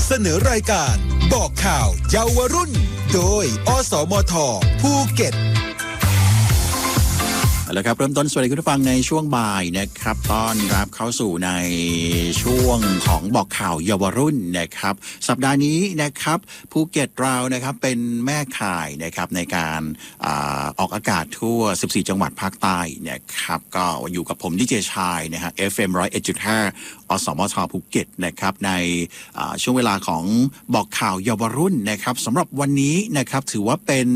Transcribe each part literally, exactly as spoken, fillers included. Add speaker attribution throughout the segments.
Speaker 1: เสนอรายการบอกข่าวเยาวรุ่นโดยอสมทภูเก็ต
Speaker 2: แล้วครับเริ่มต้นสวัสดีคุณผู้ฟังในช่วงบ่ายนะครับต้อนรับเข้าสู่ในช่วงของบอกข่าวเยาวรุ่นนะครับสัปดาห์นี้นะครับภูเก็ตเรานะครับเป็นแม่ข่ายนะครับในการอาออกอากาศทั่วสิบสี่จังหวัดภาคใต้นะครับก็อยู่กับผมดีเจชายนะฮะ เอฟ เอ็ม หนึ่งร้อยเอ็ดจุดห้า อสมทภูเก็ตนะครับในช่วงเวลาของบอกข่าวเยาวรุ่นนะครับสำหรับวันนี้นะครับถือว่าเป็น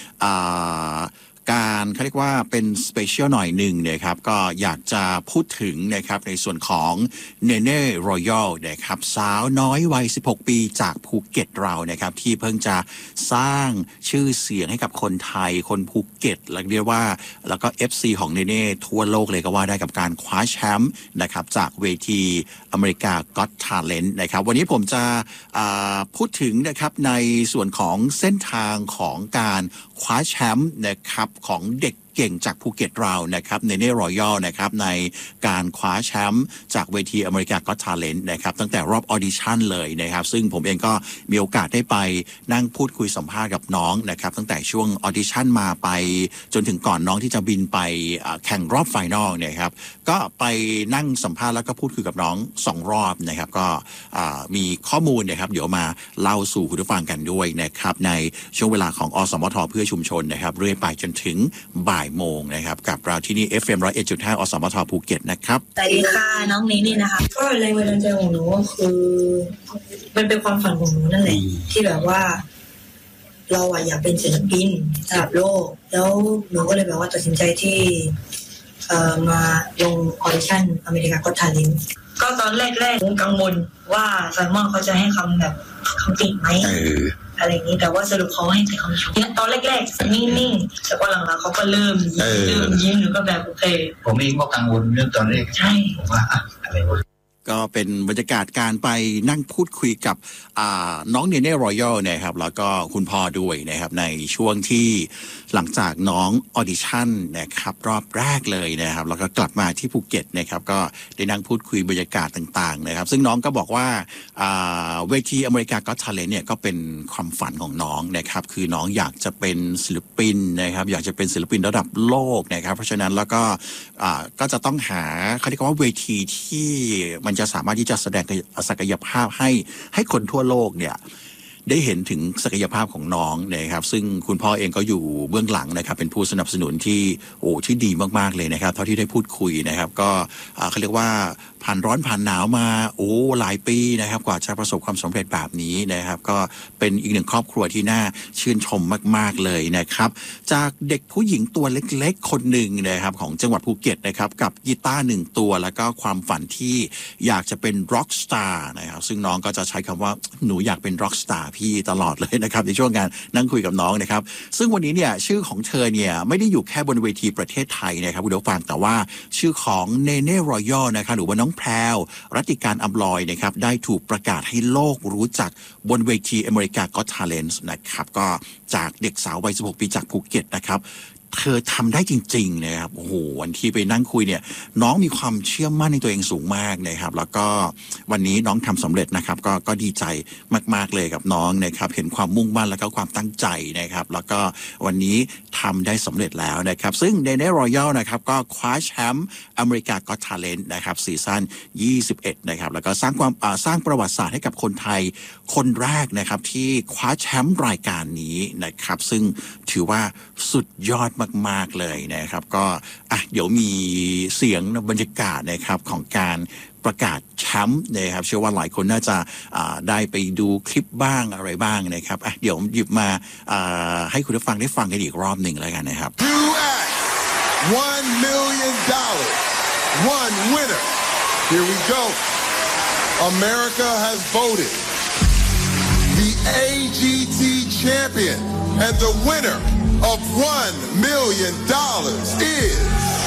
Speaker 2: การเขาเรียกว่าเป็นสเปเชียลหน่อยหนึ่งนะครับก็อยากจะพูดถึงนะครับในส่วนของเนเน่รอยัลนะครับสาวน้อยวัยสิบหกปีจากภูเก็ตเรานะครับที่เพิ่งจะสร้างชื่อเสียงให้กับคนไทยคนภูเก็ตและเรียกว่าแล้วก็ เอฟ ซี ของเนเน่ทั่วโลกเลยก็ว่าได้กับการคว้าแชมป์นะครับจากเวทีอเมริกา Got Talent นะครับวันนี้ผมจะพูดถึงนะครับในส่วนของเส้นทางของการคว้าแชมป์นะครับของเด็กเก่งจากภูเก็ตเรานะครับเนเน่รอยัลนะครับในการคว้าแชมป์จากเวทีอเมริกา Got Talent นะครับตั้งแต่รอบออดิชั่นเลยนะครับซึ่งผมเองก็มีโอกาสได้ไปนั่งพูดคุยสัมภาษณ์กับน้องนะครับตั้งแต่ช่วงออดิชั่นมาไปจนถึงก่อนน้องที่จะบินไปแข่งรอบไฟนอลเนี่ยครับก็ไปนั่งสัมภาษณ์แล้วก็พูดคุยกับน้องสองรอบนะครับก็มีข้อมูลนะครับเดี๋ยวมาเล่าสู่คุณผู้ฟังกันด้วยนะครับในช่วงเวลาของอสมทเพื่อชุมชนนะครับเรื่อยไปจนถึงบ่ายโมงนะครับกับเราที่นี่ เอฟ เอ็ม หนึ่งร้อยเอ็ดจุดห้า อสมทภูเก็ตนะครับ
Speaker 3: สวัสดีค่ะน้องนี้นี่นะคะก็แรงบันดาลใจของหนูก็คือมันเป็นความฝันของหนูนั่นแหละที่แบบว่าเราอะอยากเป็นศิลปินระดับโลกแล้วหนูก็เลยแบบว่าตัดสินใจที่เอ่อมาลงออดิชั่นอเมริกาก็ทาเลนต์ก็ตอนแรกๆผมกังวลว่าไซมอนเขาจะให้คำแบบคำติไหมอะไรอย่างนี้แต่ว่าสรุปเขาให้แต่คำชมตอนแรกๆนิ่งๆแต่พอหลังๆเขาก็เริ่มยิ้มเริ่มยิ้มหนูก็แบบโอเค
Speaker 4: ผมเองก็กังวลเรื่องตอนแรก
Speaker 3: ใช่
Speaker 4: ผมว่าอะอะไรวะ
Speaker 2: ก็เป็นบรรยากาศการไปนั่งพูดคุยกับน้องเนเน่รอยัลนะครับแล้วก็คุณพ่อด้วยนะครับในช่วงที่หลังจากน้องออดิชั่นนะครับรอบแรกเลยนะครับแล้วก็กลับมาที่ภูเก็ตนะครับก็ได้นั่งพูดคุยบรรยากาศต่างๆนะครับซึ่งน้องก็บอกว่าเวทีอเมริกาก็อต Talent เนี่ยก็เป็นความฝันของน้องนะครับคือน้องอยากจะเป็นศิลปินนะครับอยากจะเป็นศิลปินระดับโลกนะครับเพราะฉะนั้นแล้วก็ก็จะต้องหาเขาเรียกว่าเวทีที่มันจะสามารถที่จะแสดงศักยภาพให้ให้คนทั่วโลกเนี่ยได้เห็นถึงศักยภาพของน้องนะครับซึ่งคุณพ่อเองก็อยู่เบื้องหลังนะครับเป็นผู้สนับสนุนที่โอ้ที่ดีมากๆเลยนะครับเท่าที่ได้พูดคุยนะครับก็เขาเรียกว่าผ่านร้อนผ่านหนาวมาโอ้หลายปีนะครับกว่าจะประสบความสำเร็จแบบนี้นะครับก็เป็นอีกหนึ่งครอบครัวที่น่าชื่นชมมากๆเลยนะครับจากเด็กผู้หญิงตัวเล็กๆคนหนึ่งนะครับของจังหวัดภูเก็ตนะครับกับกีตาร์หนึ่งตัวแล้วก็ความฝันที่อยากจะเป็นร็อกสตาร์นะครับซึ่งน้องก็จะใช้คำว่าหนูอยากเป็นร็อกสตาร์พี่ตลอดเลยนะครับในช่วงงานนั่งคุยกับน้องนะครับซึ่งวันนี้เนี่ยชื่อของเธอเนี่ยไม่ได้อยู่แค่บนเวทีประเทศไทยนะครับคุณผู้ฟังแต่ว่าชื่อของเนเน่รอยัลนะครับหรือว่าน้องแพรวรัติการอำลอยนะครับได้ถูกประกาศให้โลกรู้จักบนเวทีอเมริกา Got Talent นะครับก็จากเด็กสาววัยสิบหกปีจากภูเก็ตนะครับเธอทำได้จริงๆนะครับโอ้โหวันที่ไปนั่งคุยเนี่ยน้องมีความเชื่อมั่นในตัวเองสูงมากนะครับแล้วก็วันนี้น้องทำสำเร็จนะครับก็ก็ดีใจมากๆเลยกับน้องนะครับเห็นความมุ่งมั่นแล้วก็ความตั้งใจนะครับแล้วก็วันนี้ทำได้สำเร็จแล้วนะครับซึ่งเนเน่รอยัลนะครับก็คว้าแชมป์อเมริกา Got Talent นะครับซีซั่นยี่สิบเอ็ดนะครับแล้วก็สร้างความสร้างประวัติศาสตร์ให้กับคนไทยคนแรกนะครับที่คว้าแชมป์รายการนี้นะครับซึ่งถือว่าสุดยอดมากๆเลยนะครับก็อ่ะเดี๋ยวมีเสียงบรรยากาศนะครับของการประกาศแชมป์นะครับเชื่อว่าหลายคนน่าจะได้ไปดูคลิปบ้างอะไรบ้างนะครับอ่ะเดี๋ยวหยิบมาให้คุณผู้ฟังได้ฟังกันอีกรอบหนึ่งแล้วกันนะครับ
Speaker 5: one million dollars one winner here we go America has voted the เอ จี ที champion and the winner of one million dollars is